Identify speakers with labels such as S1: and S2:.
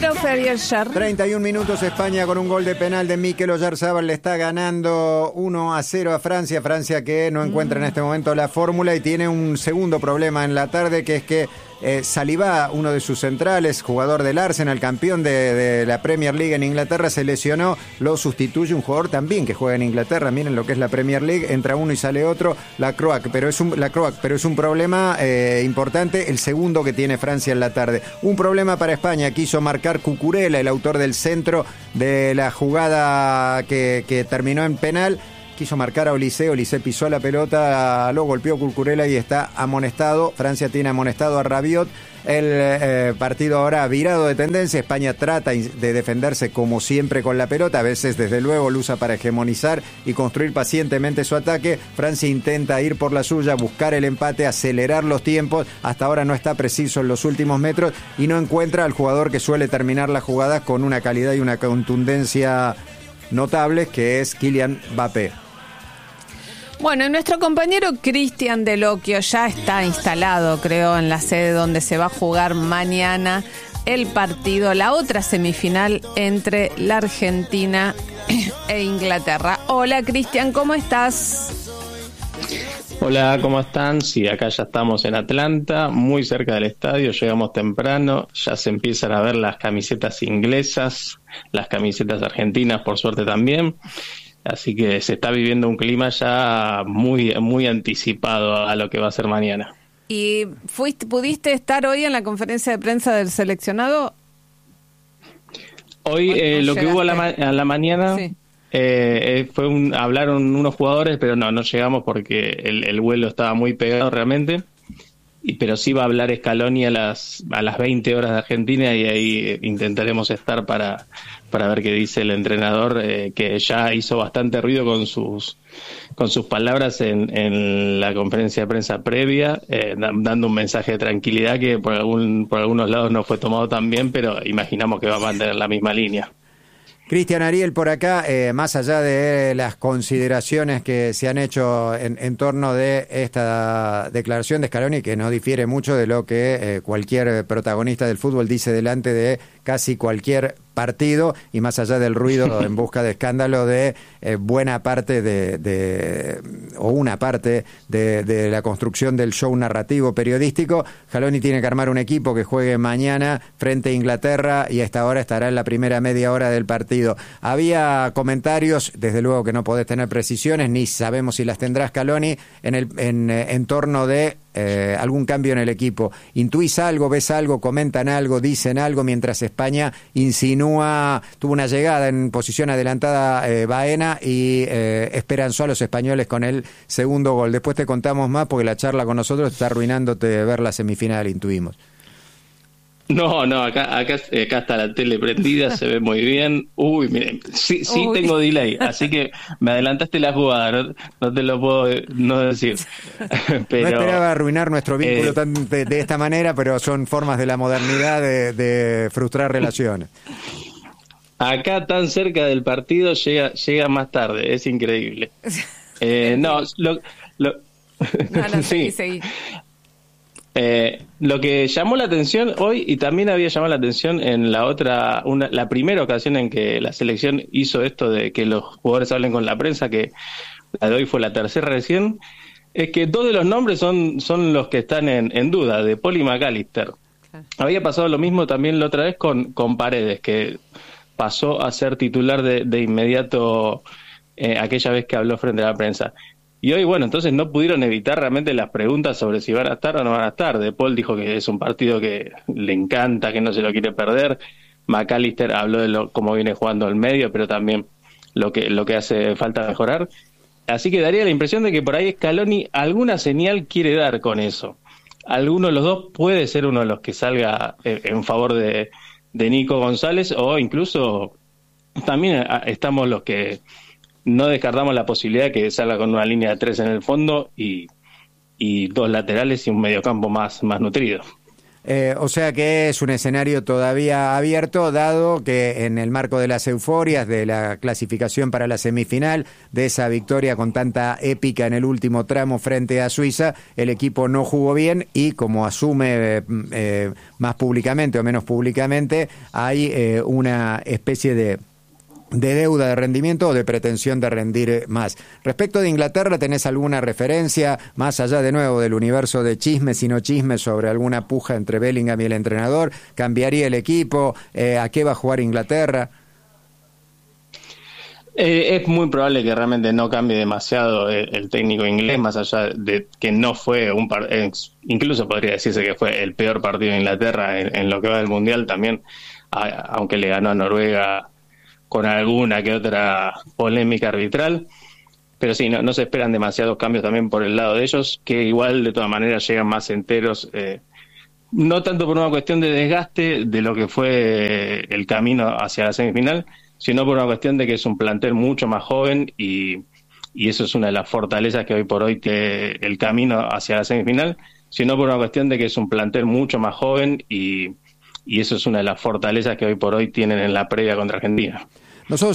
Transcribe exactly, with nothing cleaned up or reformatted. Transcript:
S1: cero, Fede Ayer.
S2: treinta y un minutos España con un gol de penal de Mikel Oyarzabal. Le está ganando uno a cero a Francia. Francia que no encuentra en este momento la fórmula y tiene un segundo problema en la tarde, que es que eh, Saliba, uno de sus centrales, jugador del Arsenal, campeón de, de la Premier League en Inglaterra, se lesionó. Lo sustituye un jugador también que juega en Inglaterra. Miren lo que es la Premier League. Entra uno y sale otro. La Croac, pero es un, la Croac, pero es un problema eh, importante. El segundo que tiene Francia en la tarde. Un problema para España. Quiso marcar Cucurella, el autor del centro de la jugada que, que terminó en penal. Quiso marcar a Olise, Olise pisó la pelota, lo golpeó Cucurella y está amonestado. Francia tiene amonestado a Rabiot. El eh, partido ahora ha virado de tendencia. España trata de defenderse como siempre con la pelota. A veces, desde luego, lo usa para hegemonizar y construir pacientemente su ataque. Francia intenta ir por la suya, buscar el empate, acelerar los tiempos. Hasta ahora no está preciso en los últimos metros y no encuentra al jugador que suele terminar las jugadas con una calidad y una contundencia notables, que es Kylian Mbappé.
S1: Bueno, y nuestro compañero Cristian Delocchio ya está instalado, creo, en la sede donde se va a jugar mañana el partido, la otra semifinal entre la Argentina e Inglaterra. Hola, Cristian, ¿cómo estás?
S3: Hola, ¿cómo están? Sí, acá ya estamos en Atlanta, muy cerca del estadio, llegamos temprano, ya se empiezan a ver las camisetas inglesas, las camisetas argentinas, por suerte también. Así que se está viviendo un clima ya muy muy anticipado a lo que va a ser mañana.
S1: ¿Y fuiste, pudiste estar hoy en la conferencia de prensa del seleccionado?
S3: Hoy, hoy eh, lo llegaste. Que hubo a la, ma- a la mañana sí. eh, fue un, hablaron unos jugadores, pero no, no llegamos porque el, el vuelo estaba muy pegado realmente. Y, pero sí va a hablar Scaloni a las a las veinte horas de Argentina y ahí intentaremos estar para para ver qué dice el entrenador, eh, que ya hizo bastante ruido con sus con sus palabras en, en la conferencia de prensa previa, eh, dando un mensaje de tranquilidad que por algún por algunos lados no fue tomado tan bien, pero imaginamos que va a mantener la misma línea.
S2: Cristian, Ariel por acá, eh, más allá de las consideraciones que se han hecho en, en torno de esta declaración de Scaloni, que no difiere mucho de lo que eh, cualquier protagonista del fútbol dice delante de casi cualquier partido, y más allá del ruido en busca de escándalo de eh, buena parte de, de o una parte de, de la construcción del show narrativo periodístico, Scaloni tiene que armar un equipo que juegue mañana frente a Inglaterra y a esta hora estará en la primera media hora del partido. Había comentarios, desde luego que no podés tener precisiones, ni sabemos si las tendrá Scaloni, en, el, en, en torno de Eh, algún cambio en el equipo. ¿Intuís algo, ves algo, comentan algo, dicen algo, mientras España insinúa, tuvo una llegada en posición adelantada eh, Baena y eh, esperanzó a los españoles con el segundo gol? Después te contamos más porque la charla con nosotros está arruinándote ver la semifinal, intuimos.
S3: No, no, acá, acá, acá está la tele prendida, se ve muy bien. Uy, miren, sí, sí Uy. tengo delay, así que me adelantaste la jugada, no, no te lo puedo no decir. Pero,
S2: no esperaba arruinar nuestro vínculo eh, tan de, de esta manera, pero son formas de la modernidad de, de frustrar relaciones.
S3: Acá tan cerca del partido llega llega más tarde, es increíble. Eh, no, lo... lo
S1: no, no, sí, seguí.
S3: Eh, lo que llamó la atención hoy, y también había llamado la atención en la otra, una, la primera ocasión en que la selección hizo esto de que los jugadores hablen con la prensa, que la de hoy fue la tercera recién, es que dos de los nombres son, son los que están en, en duda, de Paul y McAllister. Okay. Había pasado lo mismo también la otra vez con, con Paredes, que pasó a ser titular de, de inmediato eh, aquella vez que habló frente a la prensa. Y hoy, bueno, entonces no pudieron evitar realmente las preguntas sobre si van a estar o no van a estar. De Paul dijo que es un partido que le encanta, que no se lo quiere perder. McAllister habló de lo, cómo viene jugando al medio, pero también lo que, lo que hace falta mejorar. Así que daría la impresión de que por ahí Scaloni alguna señal quiere dar con eso. Alguno de los dos puede ser uno de los que salga en favor de, de Nico González, o incluso también estamos los que no descartamos la posibilidad de que salga con una línea de tres en el fondo y, y dos laterales y un mediocampo más, más nutrido.
S2: Eh, o sea que es un escenario todavía abierto, dado que en el marco de las euforias, de la clasificación para la semifinal, de esa victoria con tanta épica en el último tramo frente a Suiza, el equipo no jugó bien y, como asume eh, eh, más públicamente o menos públicamente, hay eh, una especie de de deuda de rendimiento o de pretensión de rendir más. Respecto de Inglaterra, ¿tenés alguna referencia, más allá de nuevo del universo de chismes y no chismes, sobre alguna puja entre Bellingham y el entrenador? ¿Cambiaría el equipo? Eh, ¿A qué va a jugar Inglaterra?
S3: Eh, es muy probable que realmente no cambie demasiado el, el técnico inglés, más allá de que no fue un par, eh, incluso podría decirse que fue el peor partido de Inglaterra en, en lo que va del Mundial también, a, aunque le ganó a Noruega con alguna que otra polémica arbitral, pero sí, no, no se esperan demasiados cambios también por el lado de ellos, que igual de todas maneras llegan más enteros, eh, no tanto por una cuestión de desgaste de lo que fue el camino hacia la semifinal, sino por una cuestión de que es un plantel mucho más joven y, y eso es una de las fortalezas que hoy por hoy tiene el camino hacia la semifinal, sino por una cuestión de que es un plantel mucho más joven y, y eso es una de las fortalezas que hoy por hoy tienen en la previa contra Argentina.
S2: Nosotros